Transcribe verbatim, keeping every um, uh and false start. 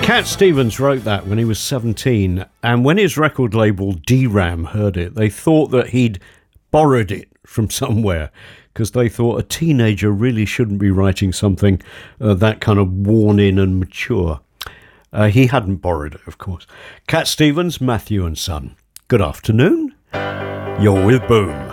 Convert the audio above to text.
Cat Stevens wrote that when he was seventeen, and when his record label D RAM heard it, they thought that he'd borrowed it from somewhere, because they thought a teenager really shouldn't be writing something uh, that kind of worn in and mature. Uh, he hadn't borrowed it, of course. Cat Stevens, Matthew and Son. Good afternoon. You're with Boom.